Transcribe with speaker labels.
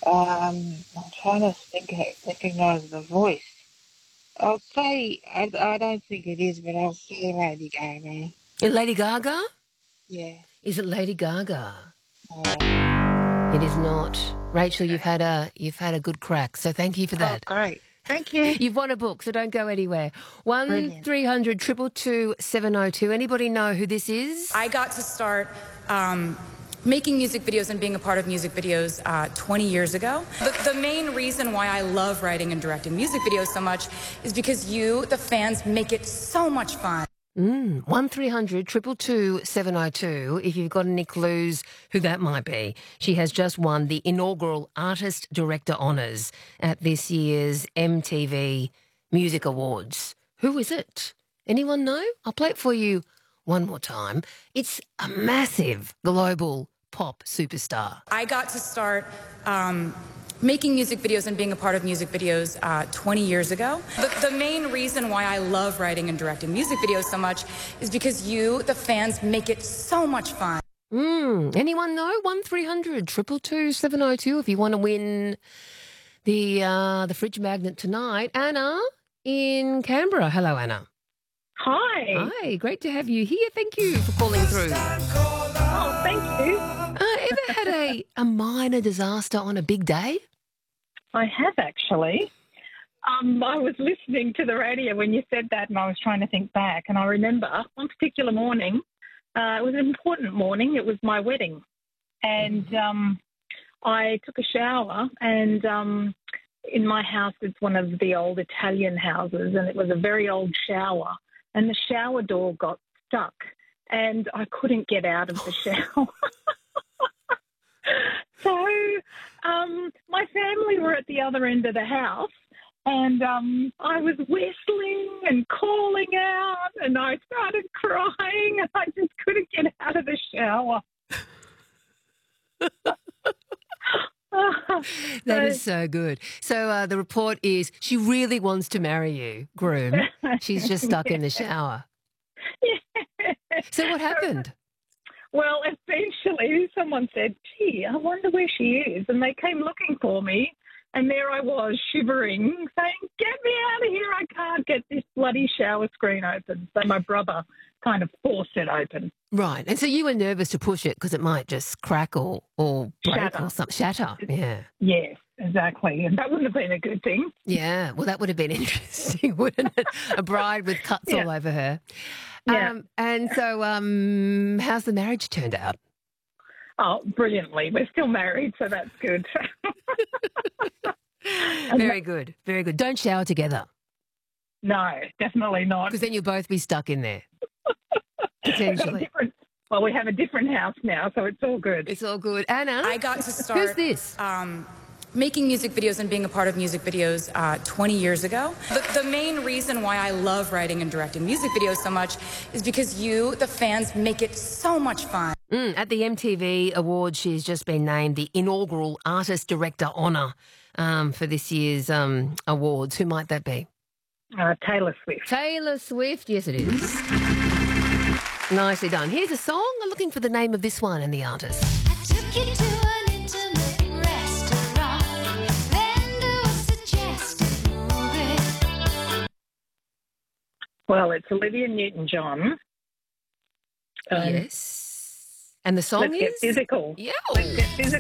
Speaker 1: I'm trying to recognize the voice. I'll say I don't think it is, but I'll say Lady Gaga.
Speaker 2: Lady Gaga?
Speaker 1: Yeah.
Speaker 2: Is it Lady Gaga?
Speaker 1: Oh,
Speaker 2: It is not. Rachel,
Speaker 1: okay.
Speaker 2: you've had a good crack, so thank you for
Speaker 1: Oh,
Speaker 2: that.
Speaker 1: great. Thank you.
Speaker 2: You've won a book, so don't go anywhere. One
Speaker 1: Brilliant.
Speaker 2: 300 222 Anybody know who this is?
Speaker 3: I got to start making music videos and being a part of music videos 20 years ago. The main reason why I love writing and directing music videos so much is because you, the fans, make it so much fun.
Speaker 2: 1300 222 If you've got any clues who that might be. She has just won the inaugural Artist Director Honours at this year's MTV Music Awards. Who is it? Anyone know? I'll play it for you one more time. It's a massive global pop superstar.
Speaker 3: I got to start making music videos and being a part of music videos 20 years ago. The main reason why I love writing and directing music videos so much is because you, the fans, make it so much fun.
Speaker 2: Anyone know? 1300 222 if you want to win the fridge magnet tonight. Anna in Canberra. Hello, Anna.
Speaker 4: Hi.
Speaker 2: Hi, great to have you here. Thank you for calling through.
Speaker 4: Oh, thank you.
Speaker 2: Ever had a minor disaster on a big day?
Speaker 4: I have actually. I was listening to the radio when you said that and I was trying to think back. And I remember one particular morning, it was an important morning. It was my wedding. And I took a shower and in my house, it's one of the old Italian houses and it was a very old shower. And the shower door got stuck and I couldn't get out of the shower. So my family were at the other end of the house and I was whistling and calling out and I started crying and I just couldn't get out of the shower.
Speaker 2: That is so good. So the report is she really wants to marry you, groom. She's just stuck in the shower.
Speaker 4: Yeah.
Speaker 2: So what happened?
Speaker 4: Well, eventually someone said, gee, I wonder where she is. And they came looking for me. And there I was shivering, saying, get me out of here. I can't get this bloody shower screen open. So my brother kind of forced it open.
Speaker 2: Right. And so you were nervous to push it because it might just crack or break
Speaker 4: Shatter.
Speaker 2: or something. Shatter. Yeah.
Speaker 4: Yes, exactly. And that wouldn't have been a good thing.
Speaker 2: Yeah. Well, that would have been interesting, wouldn't it? A bride with cuts all over her.
Speaker 4: Yeah.
Speaker 2: And so how's the marriage turned out?
Speaker 4: Oh, brilliantly. We're still married, so that's good.
Speaker 2: Very good. Very good. Don't shower together.
Speaker 4: No, definitely not.
Speaker 2: Because then you'll both be stuck in there. Potentially.
Speaker 4: Well, we have a different house now, so it's all good.
Speaker 2: It's all good. Anna?
Speaker 3: I got to start
Speaker 2: Who's this?
Speaker 3: making music videos and being a part of music videos 20 years ago. The main reason why I love writing and directing music videos so much is because you, the fans, make it so much fun.
Speaker 2: At the MTV Awards, she's just been named the inaugural Artist Director Honour for this year's awards. Who might that be?
Speaker 4: Taylor Swift.
Speaker 2: Taylor Swift, yes it is. Nicely done. Here's a song. I'm looking for the name of this one and the artist.
Speaker 5: I took you to an intimate restaurant, then to a suggested movie.
Speaker 4: Well, it's Olivia Newton-John.
Speaker 2: Yes. And the song
Speaker 4: Let's
Speaker 2: is?
Speaker 4: get physical.
Speaker 2: Yeah.
Speaker 4: Let's get physical.